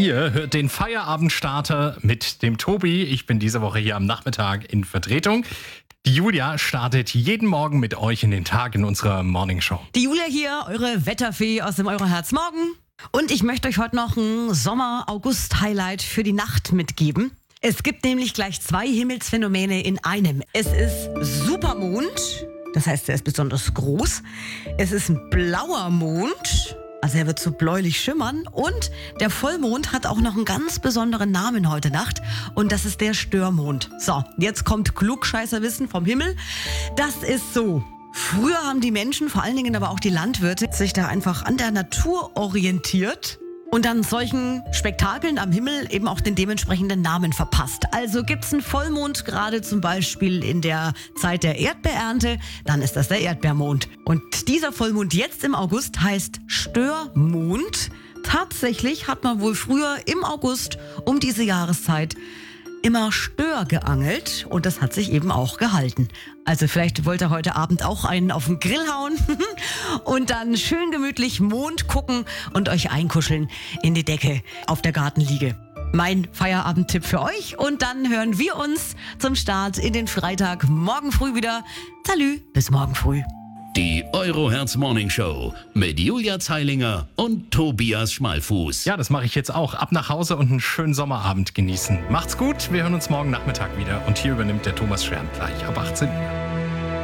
Ihr hört den Feierabendstarter mit dem Tobi. Ich bin diese Woche hier am Nachmittag in Vertretung. Die Julia startet jeden Morgen mit euch in den Tag in unserer Morningshow. Die Julia hier, eure Wetterfee aus dem Euroherz Morgen. Und ich möchte euch heute noch ein Sommer-August-Highlight für die Nacht mitgeben. Es gibt nämlich gleich 2 Himmelsphänomene in einem. Es ist Supermond, das heißt, er ist besonders groß. Es ist ein blauer Mond, also er wird so bläulich schimmern. Und der Vollmond hat auch noch einen ganz besonderen Namen heute Nacht. Und das ist der Störmond. So, jetzt kommt Klugscheißerwissen vom Himmel. Das ist so. Früher haben die Menschen, vor allen Dingen aber auch die Landwirte, sich da einfach an der Natur orientiert und dann solchen Spektakeln am Himmel eben auch den dementsprechenden Namen verpasst. Also gibt's einen Vollmond, gerade zum Beispiel in der Zeit der Erdbeerernte, dann ist das der Erdbeermond. Und dieser Vollmond jetzt im August heißt Störmond. Tatsächlich hat man wohl früher im August um diese Jahreszeit immer Stör geangelt und das hat sich eben auch gehalten. Also vielleicht wollt ihr heute Abend auch einen auf den Grill hauen und dann schön gemütlich Mond gucken und euch einkuscheln in die Decke auf der Gartenliege. Mein Feierabendtipp für euch und dann hören wir uns zum Start in den Freitag morgen früh wieder. Salü, bis morgen früh. Die Euroherz Morning Show mit Julia Zeilinger und Tobias Schmalfuß. Ja, das mache ich jetzt auch. Ab nach Hause und einen schönen Sommerabend genießen. Macht's gut, wir hören uns morgen Nachmittag wieder. Und hier übernimmt der Thomas Schern gleich ab 18 Uhr.